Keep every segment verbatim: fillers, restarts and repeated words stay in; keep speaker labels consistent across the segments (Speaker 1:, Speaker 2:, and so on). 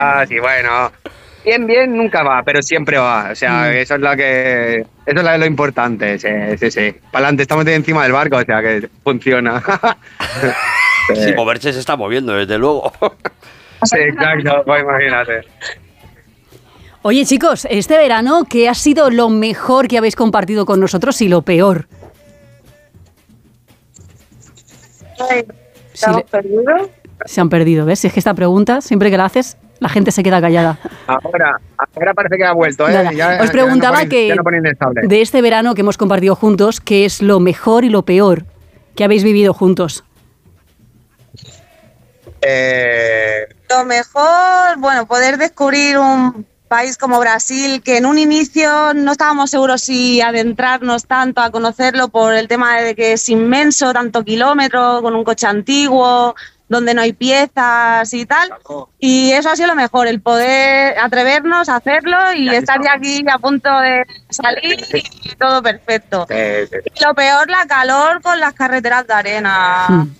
Speaker 1: y bueno, bien, bien nunca va, pero siempre va. O sea, mm. eso es lo que, eso es lo, lo importante. Sí, sí, sí. Para adelante, estamos encima del barco, o sea que funciona.
Speaker 2: Sí. Si moverse se está moviendo, desde luego.
Speaker 1: Sí, exacto, pues imagínate.
Speaker 3: Oye, chicos, este verano, ¿qué ha sido lo mejor que habéis compartido con nosotros y lo peor?
Speaker 4: Ay, ¿estamos si le... perdidos?
Speaker 3: Se han perdido, ¿ves? Si es que esta pregunta, siempre que la haces, la gente se queda callada.
Speaker 1: Ahora, ahora parece que ha vuelto, ¿eh?
Speaker 3: Ya, Os preguntaba
Speaker 1: ya no ponen,
Speaker 3: que
Speaker 1: ya no
Speaker 3: de este verano que hemos compartido juntos, ¿qué es lo mejor y lo peor que habéis vivido juntos?
Speaker 1: Eh...
Speaker 4: Lo mejor, bueno, poder descubrir un país como Brasil, que en un inicio no estábamos seguros si adentrarnos tanto a conocerlo por el tema de que es inmenso, tanto kilómetros, con un coche antiguo, donde no hay piezas y tal. Y eso ha sido lo mejor, el poder atrevernos a hacerlo y estar ya aquí a punto de salir y todo perfecto.
Speaker 1: Sí, sí.
Speaker 4: Y lo peor, la calor con las carreteras de arena.
Speaker 3: Hmm.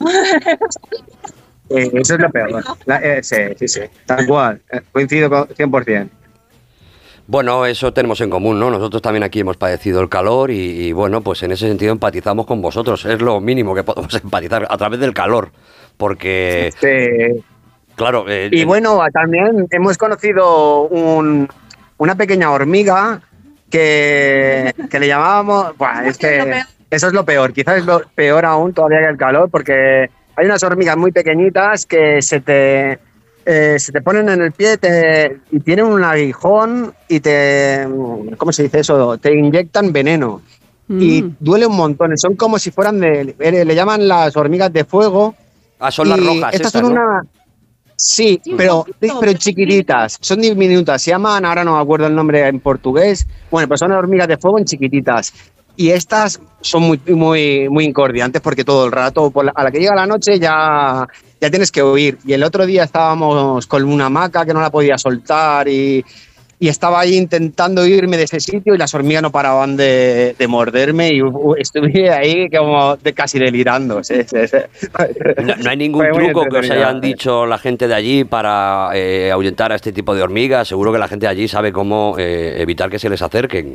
Speaker 1: Eh, eso es lo peor. La, eh, sí, sí, sí. Tal cual. Eh, coincido con cien por ciento.
Speaker 2: Bueno, eso tenemos en común, ¿no? Nosotros también aquí hemos padecido el calor y, y bueno, pues en ese sentido empatizamos con vosotros. Es lo mínimo que podemos empatizar a través del calor, porque...
Speaker 1: Sí.
Speaker 2: Claro. Eh,
Speaker 1: y bueno, también hemos conocido un, una pequeña hormiga que, que le llamábamos... Buah, es que eso es lo peor. Quizás es lo peor aún todavía que el calor, porque... Hay unas hormigas muy pequeñitas que se te, eh, se te ponen en el pie te, y tienen un aguijón y te, ¿cómo se dice eso? Te inyectan veneno mm. y duele un montón. Son como si fueran de, le llaman las hormigas de fuego.
Speaker 2: Ah, son las rojas
Speaker 1: estas,
Speaker 2: estas,
Speaker 1: son
Speaker 2: ¿no?
Speaker 1: una, sí, pero, pero chiquititas, son diminutas. Se llaman, ahora no me acuerdo el nombre en portugués. Bueno, pues son hormigas de fuego en chiquititas. Y estas son muy, muy, muy incordiantes porque todo el rato, por la, a la que llega la noche ya, ya tienes que huir. Y el otro día estábamos con una hamaca que no la podía soltar y, y estaba ahí intentando irme de ese sitio y las hormigas no paraban de, de morderme y uh, estuve ahí como de, casi delirando. Sí, sí, sí.
Speaker 2: No, no hay ningún truco que os hayan dicho la gente de allí para eh, ahuyentar a este tipo de hormigas. Seguro que la gente de allí sabe cómo eh, evitar que se les acerquen.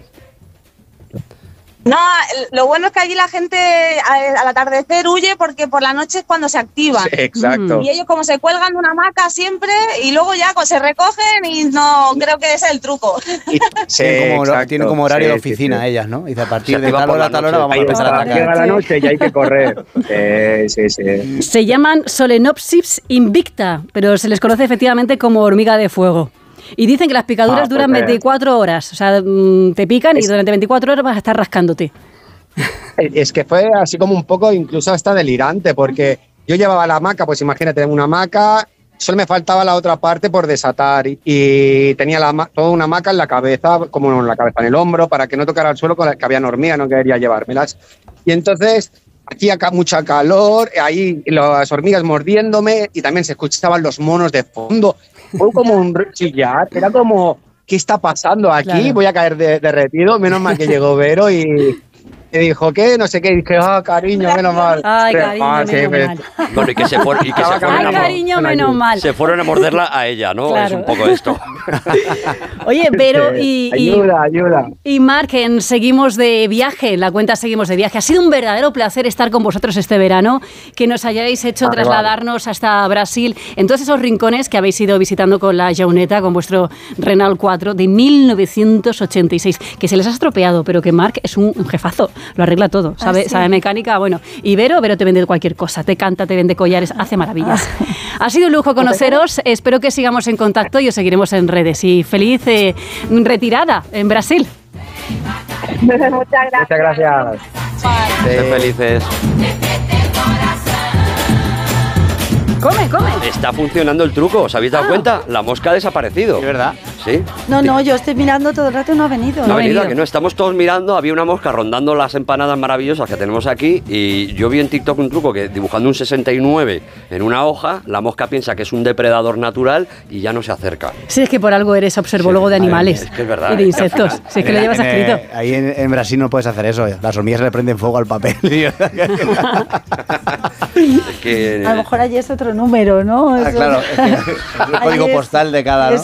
Speaker 4: No, lo bueno es que allí la gente al atardecer huye porque por la noche es cuando se activan.
Speaker 1: Sí, exacto.
Speaker 4: Y ellos como se cuelgan de una hamaca siempre y luego ya se recogen y no, creo que ese es el truco.
Speaker 1: Sí,
Speaker 5: tienen, como,
Speaker 1: exacto,
Speaker 5: tienen como horario
Speaker 1: sí,
Speaker 5: de oficina
Speaker 1: sí, sí.
Speaker 5: ellas, ¿no? Dice, a partir
Speaker 2: se
Speaker 5: de tal hora a tal hora vamos a empezar a atacar.
Speaker 1: Llega la noche y hay que correr. Sí, sí, sí.
Speaker 3: Se llaman Solenopsis invicta, pero se les conoce efectivamente como hormiga de fuego. Y dicen que las picaduras ah, duran veinticuatro horas. O sea, te pican y es, durante veinticuatro horas vas a estar rascándote.
Speaker 1: Es que fue así como un poco incluso hasta delirante, porque yo llevaba la hamaca, pues imagínate, una hamaca, solo me faltaba la otra parte por desatar y, y tenía la, toda una hamaca en la cabeza, como en la cabeza, en el hombro, para que no tocara el suelo, con la que había hormigas, no quería llevármelas. Y entonces... Hacía mucha calor, ahí las hormigas mordiéndome y también se escuchaban los monos de fondo. Fue como un chillar, era como, ¿qué está pasando aquí? Claro. Voy a caer de, derretido, menos mal que llegó Vero y... Y dijo, ¿qué? No sé qué. Y dije, ah, cariño, menos mal.
Speaker 3: Ay, cariño, ah, menos sí, mal.
Speaker 2: Bueno, y que se, for, y que se fueron
Speaker 3: Ay,
Speaker 2: a
Speaker 3: cariño, menos mal.
Speaker 2: Se fueron a morderla a ella, ¿no? Claro. Es un poco esto.
Speaker 3: Oye, Vero y... y
Speaker 1: ayuda, ayuda.
Speaker 3: Y Marc, en Seguimos de Viaje, en la cuenta Seguimos de Viaje. Ha sido un verdadero placer estar con vosotros este verano, que nos hayáis hecho vale, trasladarnos vale. hasta Brasil, en todos esos rincones que habéis ido visitando con la Jauneta, con vuestro Renault cuatro de mil novecientos ochenta y seis, que se les ha estropeado, pero que Marc es un, un jefazo, lo arregla todo. Sabe, ah, sí. sabe mecánica, bueno. Y Vero, Vero te vende cualquier cosa, te canta, te vende collares, hace maravillas. Ha sido un lujo conoceros, espero que sigamos en contacto y os seguiremos en redes. Y feliz eh, retirada en Brasil.
Speaker 4: Muchas gracias.
Speaker 1: Muchas gracias.
Speaker 2: Sed felices.
Speaker 3: Come, come.
Speaker 2: Está funcionando el truco, ¿os habéis dado ah. cuenta? La mosca ha desaparecido.
Speaker 5: ¿Es verdad?
Speaker 2: Sí.
Speaker 6: No, no, yo estoy mirando todo el rato y no ha venido.
Speaker 2: No, no ha venido, venido. Que no, estamos todos mirando, había una mosca rondando las empanadas maravillosas que tenemos aquí y yo vi en TikTok un truco que dibujando un sesenta y nueve en una hoja, la mosca piensa que es un depredador natural y ya no se acerca.
Speaker 3: Sí, es que por algo eres observólogo sí, de animales.
Speaker 2: Es que es verdad.
Speaker 3: Y de insectos. Sí, es que lo llevas escrito.
Speaker 5: Eh, ahí en, en Brasil no puedes hacer eso. Las hormigas le prenden fuego al papel.
Speaker 2: Es que,
Speaker 6: a lo mejor allí es otro número, ¿no?
Speaker 5: Ah, claro, es que es el código postal de cada, ¿no?